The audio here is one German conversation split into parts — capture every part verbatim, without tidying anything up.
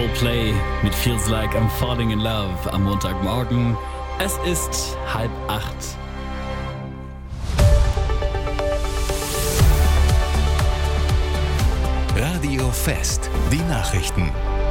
Coldplay mit Feels Like I'm Falling in Love am Montagmorgen. Es ist halb acht. Radio Fest, die Nachrichten.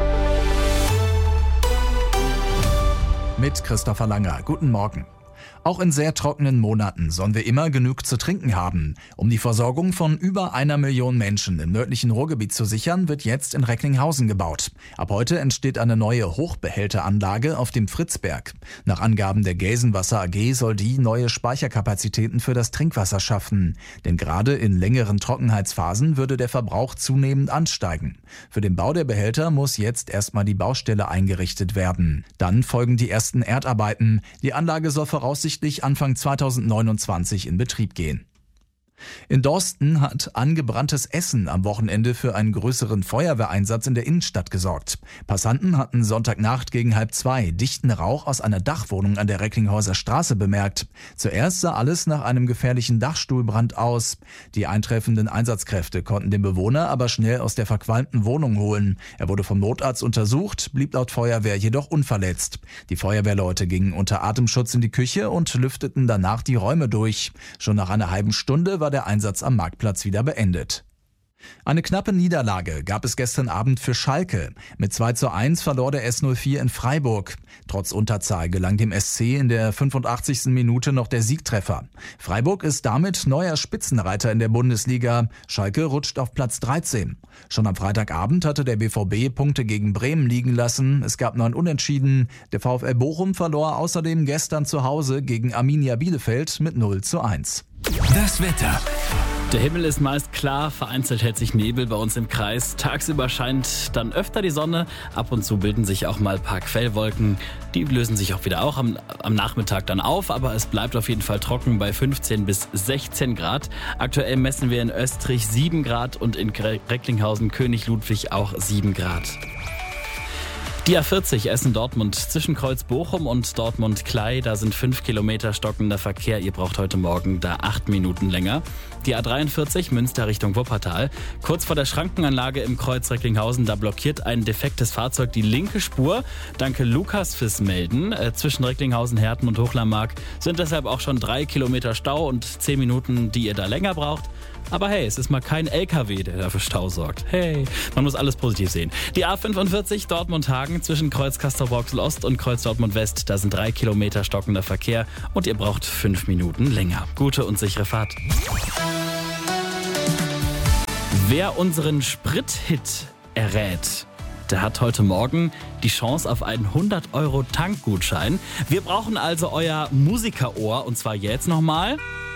Mit Christopher Langer. Guten Morgen. Auch in sehr trockenen Monaten sollen wir immer genug zu trinken haben. Um die Versorgung von über einer Million Menschen im nördlichen Ruhrgebiet zu sichern, wird jetzt in Recklinghausen gebaut. Ab heute entsteht eine neue Hochbehälteranlage auf dem Fritzberg. Nach Angaben der Gelsenwasser A G soll die neue Speicherkapazitäten für das Trinkwasser schaffen. Denn gerade in längeren Trockenheitsphasen würde der Verbrauch zunehmend ansteigen. Für den Bau der Behälter muss jetzt erstmal die Baustelle eingerichtet werden. Dann folgen die ersten Erdarbeiten. Die Anlage soll voraussichtlich Anfang zweitausendneunundzwanzig in Betrieb gehen. In Dorsten hat angebranntes Essen am Wochenende für einen größeren Feuerwehreinsatz in der Innenstadt gesorgt. Passanten hatten Sonntagnacht gegen halb zwei dichten Rauch aus einer Dachwohnung an der Recklinghauser Straße bemerkt. Zuerst sah alles nach einem gefährlichen Dachstuhlbrand aus. Die eintreffenden Einsatzkräfte konnten den Bewohner aber schnell aus der verqualmten Wohnung holen. Er wurde vom Notarzt untersucht, blieb laut Feuerwehr jedoch unverletzt. Die Feuerwehrleute gingen unter Atemschutz in die Küche und lüfteten danach die Räume durch. Schon nach einer halben Stunde war der Einsatz am Marktplatz wieder beendet. Eine knappe Niederlage gab es gestern Abend für Schalke. Mit zwei zu eins verlor der S null vier in Freiburg. Trotz Unterzahl gelang dem S C in der fünfundachtzigsten Minute noch der Siegtreffer. Freiburg ist damit neuer Spitzenreiter in der Bundesliga. Schalke rutscht auf Platz dreizehn. Schon am Freitagabend hatte der B V B Punkte gegen Bremen liegen lassen. Es gab neun Unentschieden. Der VfL Bochum verlor außerdem gestern zu Hause gegen Arminia Bielefeld mit null zu eins. Das Wetter. Der Himmel ist meist klar, vereinzelt hält sich Nebel bei uns im Kreis. Tagsüber scheint dann öfter die Sonne, ab und zu bilden sich auch mal ein paar Quellwolken. Die lösen sich auch wieder auch am, am Nachmittag dann auf, aber es bleibt auf jeden Fall trocken bei fünfzehn bis sechzehn Grad. Aktuell messen wir in Österreich sieben Grad und in Recklinghausen König Ludwig auch sieben Grad. Die A vierzig Essen-Dortmund zwischen Kreuz-Bochum und Dortmund-Klei, da sind fünf Kilometer stockender Verkehr. Ihr braucht heute Morgen da acht Minuten länger. Die A dreiundvierzig Münster Richtung Wuppertal. Kurz vor der Schrankenanlage im Kreuz Recklinghausen, da blockiert ein defektes Fahrzeug die linke Spur. Danke Lukas fürs Melden. Äh, zwischen Recklinghausen, Herten und Hochlermark sind deshalb auch schon drei Kilometer Stau und zehn Minuten, die ihr da länger braucht. Aber hey, es ist mal kein L K W, der dafür Stau sorgt. Hey, man muss alles positiv sehen. Die A fünfundvierzig Dortmund-Hagen zwischen Kreuz Castrop-Rauxel-Ost und Kreuz Dortmund-West. Da sind drei Kilometer stockender Verkehr und ihr braucht fünf Minuten länger. Gute und sichere Fahrt. Wer unseren Sprit-Hit errät, der hat heute Morgen die Chance auf einen hundert Euro Tankgutschein. Wir brauchen also euer Musikerohr und zwar jetzt nochmal.